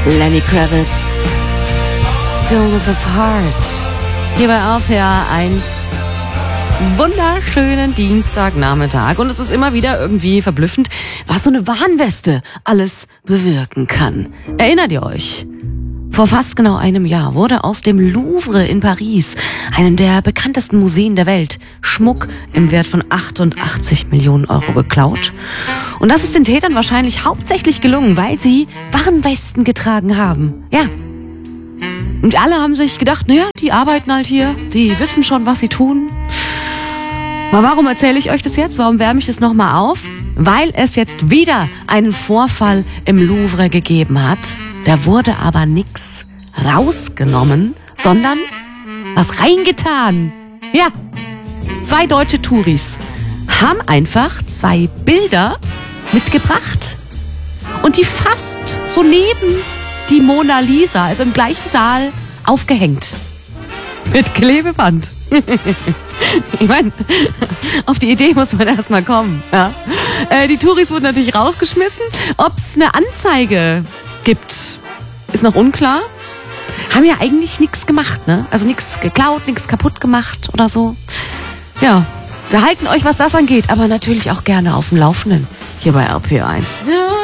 Lenny Kravitz, Stillness of Heart. Hier bei RPR 1. Wunderschönen Dienstagnachmittag. Und es ist immer wieder irgendwie verblüffend, was so eine Warnweste alles bewirken kann. Erinnert ihr euch? Vor fast genau einem Jahr wurde aus dem Louvre in Paris, einem der bekanntesten Museen der Welt, Schmuck im Wert von 88 Millionen Euro geklaut. Und das ist den Tätern wahrscheinlich hauptsächlich gelungen, weil sie Warnwesten getragen haben. Ja. Und alle haben sich gedacht, naja, die arbeiten halt hier, die wissen schon, was sie tun. Aber warum erzähle ich euch das jetzt? Warum wärme ich das nochmal auf? Weil es jetzt wieder einen Vorfall im Louvre gegeben hat. Da wurde aber nichts rausgenommen, sondern was reingetan. Ja, 2 deutsche Touris haben einfach 2 Bilder mitgebracht und die fast so neben die Mona Lisa, also im gleichen Saal, aufgehängt. Mit Klebeband. Ich meine, auf die Idee muss man erstmal kommen. Ja. Die Touris wurden natürlich rausgeschmissen. Ob es eine Anzeige gibt, ist noch unklar. Haben ja eigentlich nichts gemacht, ne? Also nichts geklaut, nichts kaputt gemacht oder so. Ja, wir halten euch, was das angeht, aber natürlich auch gerne auf dem Laufenden hier bei RPR 1.